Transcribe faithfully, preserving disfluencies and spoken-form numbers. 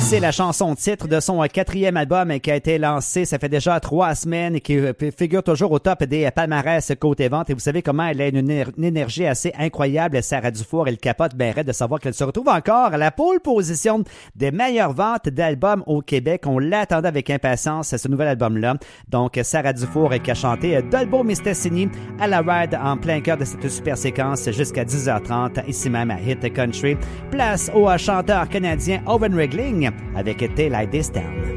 C'est la chanson titre de son quatrième album qui a été lancé, ça fait déjà trois semaines et qui figure toujours au top des palmarès côté vente. Et vous savez comment elle a une, une énergie assez incroyable, Sarah Dufour. Elle capote ben raide de savoir qu'elle se retrouve encore à la pole position des meilleures ventes d'albums au Québec. On l'attendait avec impatience, ce nouvel album-là. Donc, Sarah Dufour qui a chanté Dolbo Mistessini à la ride en plein cœur de cette super séquence jusqu'à dix heures trente, ici même à Hit Country. Place au chanteur canadien Owen Regling avec Till I This Town.